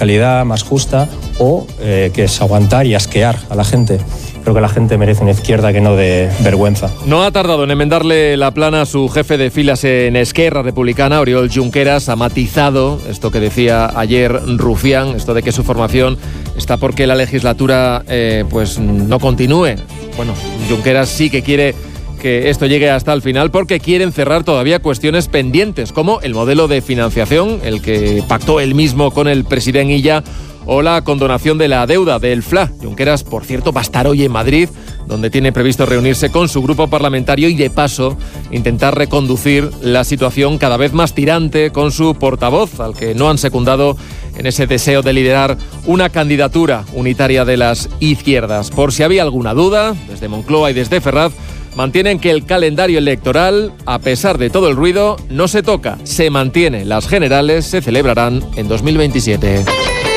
calidad, más justa, o que es aguantar y asquear a la gente. Creo que la gente merece una izquierda que no de vergüenza. No ha tardado en enmendarle la plana a su jefe de filas en Esquerra Republicana, Oriol Junqueras. Ha matizado esto que decía ayer Rufián, esto de que su formación está porque la legislatura pues no continúe. Bueno, Junqueras sí que quiere que esto llegue hasta el final porque quieren cerrar todavía cuestiones pendientes, como el modelo de financiación, el que pactó él mismo con el presidente Illa, o la condonación de la deuda del FLA. Junqueras, por cierto, va a estar hoy en Madrid, donde tiene previsto reunirse con su grupo parlamentario y, de paso, intentar reconducir la situación cada vez más tirante con su portavoz, al que no han secundado en ese deseo de liderar una candidatura unitaria de las izquierdas. Por si había alguna duda, desde Moncloa y desde Ferraz mantienen que el calendario electoral, a pesar de todo el ruido, no se toca, se mantiene. Las generales se celebrarán en 2027.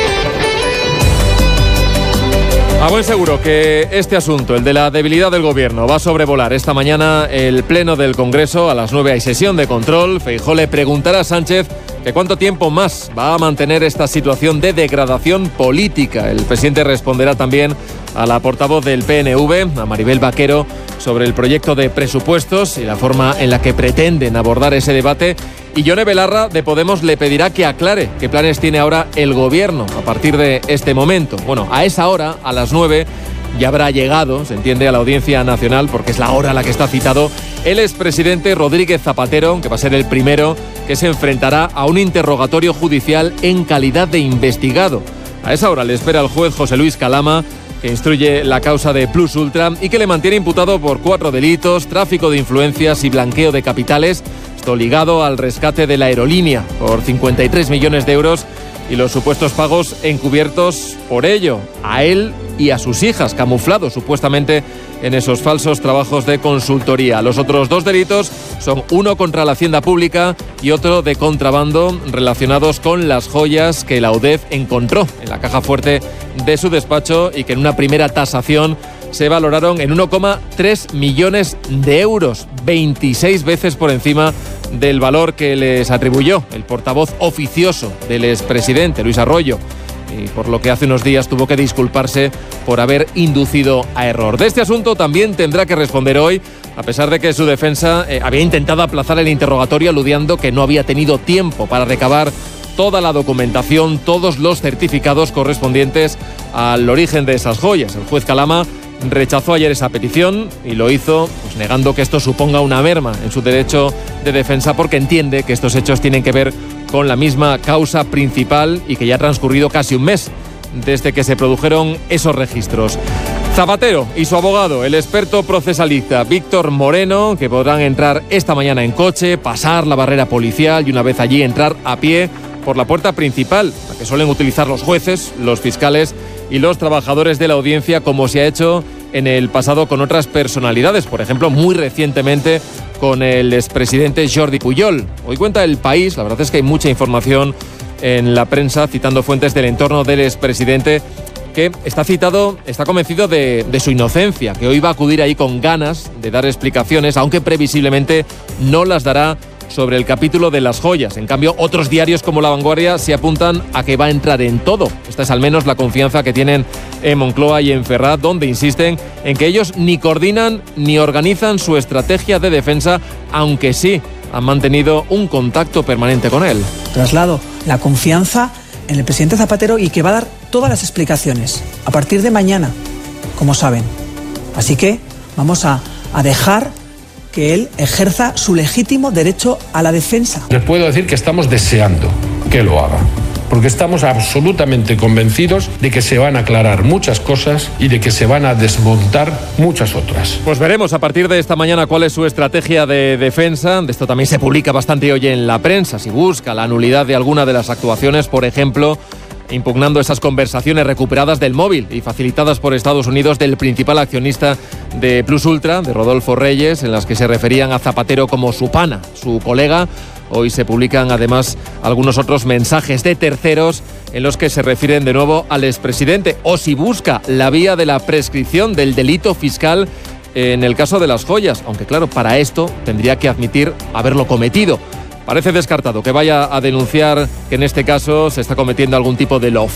A buen seguro que este asunto, el de la debilidad del gobierno, va a sobrevolar esta mañana el pleno del Congreso. A las 9 hay sesión de control. Feijóo le preguntará a Sánchez que cuánto tiempo más va a mantener esta situación de degradación política. El presidente responderá también a la portavoz del PNV, a Maribel Vaquero, sobre el proyecto de presupuestos y la forma en la que pretenden abordar ese debate. Y Yone Belarra, de Podemos, le pedirá que aclare qué planes tiene ahora el gobierno a partir de este momento. Bueno, a esa hora, a las 9, ya habrá llegado, se entiende, a la Audiencia Nacional, porque es la hora a la que está citado el expresidente Rodríguez Zapatero, que va a ser el primero que se enfrentará a un interrogatorio judicial en calidad de investigado. A esa hora le espera el juez José Luis Calama, que instruye la causa de Plus Ultra y que le mantiene imputado por 4 delitos, tráfico de influencias y blanqueo de capitales, esto ligado al rescate de la aerolínea por 53 millones de euros y los supuestos pagos encubiertos por ello a él y a sus hijas, camuflados supuestamente en esos falsos trabajos de consultoría. Los otros 2 delitos son uno contra la Hacienda Pública y otro de contrabando relacionados con las joyas que la UDEF encontró en la caja fuerte de su despacho y que en una primera tasación se valoraron en 1,3 millones de euros, 26 veces por encima del valor que les atribuyó el portavoz oficioso del expresidente, Luis Arroyo, y por lo que hace unos días tuvo que disculparse por haber inducido a error. De este asunto también tendrá que responder hoy, a pesar de que su defensa había intentado aplazar el interrogatorio aludiendo que no había tenido tiempo para recabar toda la documentación, todos los certificados correspondientes al origen de esas joyas. El juez Calama rechazó ayer esa petición y lo hizo pues negando que esto suponga una merma en su derecho de defensa, porque entiende que estos hechos tienen que ver con la misma causa principal y que ya ha transcurrido casi un mes desde que se produjeron esos registros. Zapatero y su abogado, el experto procesalista Víctor Moreno, que podrán entrar esta mañana en coche, pasar la barrera policial y una vez allí entrar a pie por la puerta principal, la que suelen utilizar los jueces, los fiscales y los trabajadores de la audiencia, como se ha hecho en el pasado con otras personalidades, por ejemplo, muy recientemente con el expresidente Jordi Pujol. Hoy cuenta El País, la verdad es que hay mucha información en la prensa, citando fuentes del entorno del expresidente, que está convencido de su inocencia, que hoy va a acudir ahí con ganas de dar explicaciones, aunque previsiblemente no las dará sobre el capítulo de las joyas. En cambio, otros diarios como La Vanguardia se apuntan a que va a entrar en todo. Esta es al menos la confianza que tienen en Moncloa y en Ferraz, donde insisten en que ellos ni coordinan ni organizan su estrategia de defensa, aunque sí han mantenido un contacto permanente con él. Traslado la confianza en el presidente Zapatero y que va a dar todas las explicaciones a partir de mañana, como saben. Así que vamos a dejar que él ejerza su legítimo derecho a la defensa. Les puedo decir que estamos deseando que lo haga, porque estamos absolutamente convencidos de que se van a aclarar muchas cosas y de que se van a desmontar muchas otras. Pues veremos a partir de esta mañana cuál es su estrategia de defensa. De esto también se publica bastante hoy en la prensa. Si busca la nulidad de alguna de las actuaciones, por ejemplo, impugnando esas conversaciones recuperadas del móvil y facilitadas por Estados Unidos del principal accionista de Plus Ultra, de Rodolfo Reyes, en las que se referían a Zapatero como su pana, su colega. Hoy se publican además algunos otros mensajes de terceros en los que se refieren de nuevo al expresidente, o si busca la vía de la prescripción del delito fiscal en el caso de las joyas, aunque claro, para esto tendría que admitir haberlo cometido. Parece descartado que vaya a denunciar que en este caso se está cometiendo algún tipo de